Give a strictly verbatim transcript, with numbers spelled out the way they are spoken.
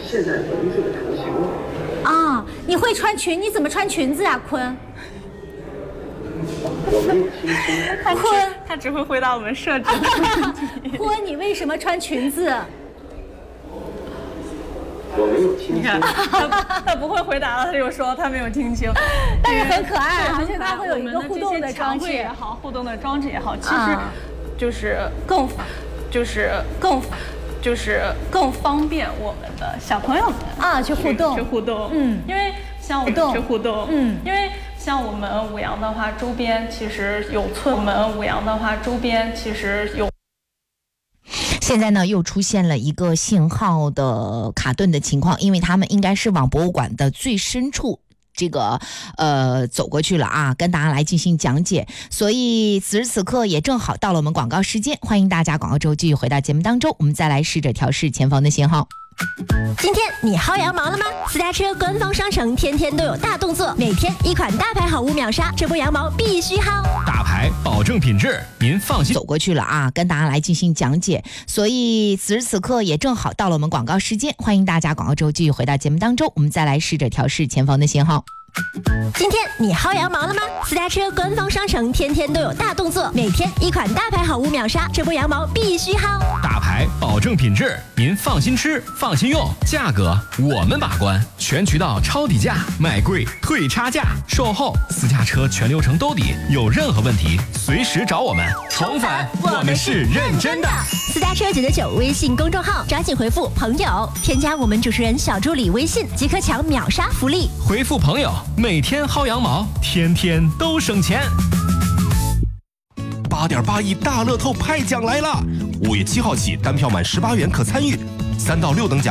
现在文字的图形啊，你会穿裙？你怎么穿裙子啊，坤？ 我没有听清。 坤， 他只会回答我们设置的问题。 坤，你为什么穿裙子？ 我没有听清。 你看，他他不会回答了，他就说他没有听清。 但是很可爱，而且它它会有一个互动的装置也好，互动的装置也好，其实就是更就是更就是更方便我们的小朋友们啊去互动去互动。 嗯， 因为像我们去互动，嗯，因为像我们五羊的话，周边其实有村，我们五羊的话，周边其实有。 现在呢，又出现了一个信号的卡顿的情况，因为他们应该是往博物馆的最深处这个呃走过去了啊，跟大家来进行讲解。所以此时此刻也正好到了我们广告时间，欢迎大家广告之后继续回到节目当中，我们再来试着调试前方的信号。 今天你薅羊毛了吗？私家车官方商城天天都有大动作，每天一款大牌好物秒杀，这波羊毛必须薅。 大牌保证品质，您放心。 走过去了啊，跟大家来进行讲解。所以此时此刻也正好到了我们广告时间，欢迎大家广告之后继续回到节目当中，我们再来试着调试前方的信号。 今天你薅羊毛了吗？私家车官方商城天天都有大动作，每天一款大牌好物秒杀，这波羊毛必须薅。 大牌保证品质，您放心吃，放心用，价格我们把关，全渠道抄底价，卖贵退差价，售后私家车全流程兜底，有任何问题随时找我们。重返，我们是认真的。 私家车九九九微信公众号，抓紧回复朋友，添加我们主持人小助理微信，即可抢秒杀福利。 回复朋友，每天薅羊毛，天天都省钱。 八点八亿大乐透派奖来了！五月七号起，单票满十八元可参与，三到六等奖